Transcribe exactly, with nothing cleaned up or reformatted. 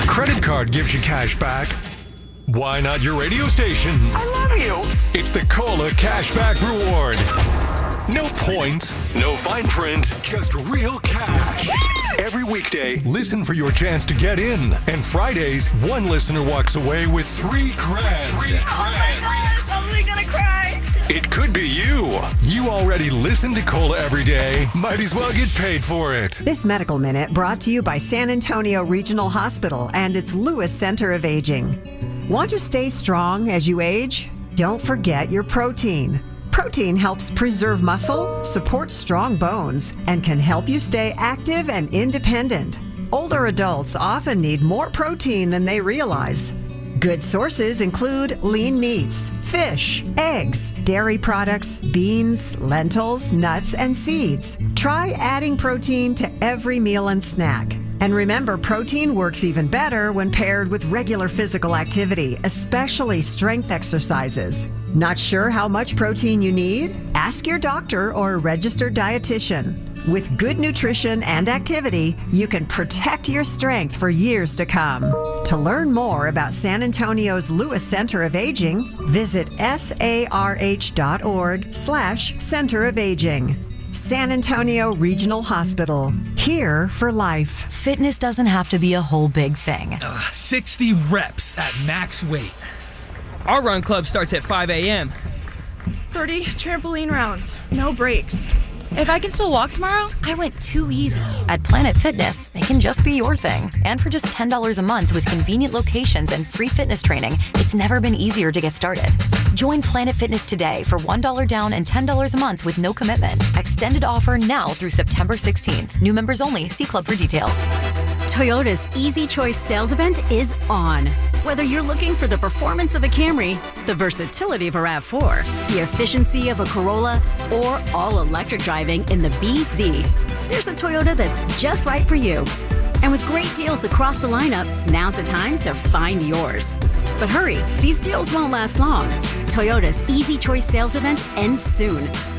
Credit card gives you cash back. Why not your radio station? I love you. It's the Cola Cashback Reward. No points, no fine print, just real cash. Every weekday, listen for your chance to get in. And Fridays, one listener walks away with three grand. Three grand. I'm totally gonna cry. It could be you. You already listen to Cola every day. Might as well get paid for it. This Medical Minute brought to you by San Antonio Regional Hospital and its Lewis Center of Aging. Want to stay strong as you age? Don't forget your protein. Protein helps preserve muscle, supports strong bones, and can help you stay active and independent. Older adults often need more protein than they realize. Good sources include lean meats, fish, eggs, dairy products, beans, lentils, nuts, and seeds. Try adding protein to every meal and snack. And remember, protein works even better when paired with regular physical activity, especially strength exercises. Not sure how much protein you need? Ask your doctor or a registered dietitian. With good nutrition and activity, you can protect your strength for years to come. To learn more about San Antonio's Lewis Center of Aging, visit sarh.org slash Center of Aging. San Antonio Regional Hospital, here for life. Fitness doesn't have to be a whole big thing. Uh, sixty reps at max weight. Our run club starts at five a.m. thirty trampoline rounds, no breaks. If I can still walk tomorrow, I went too easy. At Planet Fitness, it can just be your thing. And for just ten dollars a month with convenient locations and free fitness training, it's never been easier to get started. Join Planet Fitness today for one dollar down and ten dollars a month with no commitment. Extended offer now through September sixteenth. New members only. See club for details. Toyota's Easy Choice sales event is on. Whether you're looking for the performance of a Camry, the versatility of a RAV four, the efficiency of a Corolla, or all-electric driving in the B Z, there's a Toyota that's just right for you. And with great deals across the lineup, now's the time to find yours. But hurry, these deals won't last long. Toyota's Easy Choice sales event ends soon.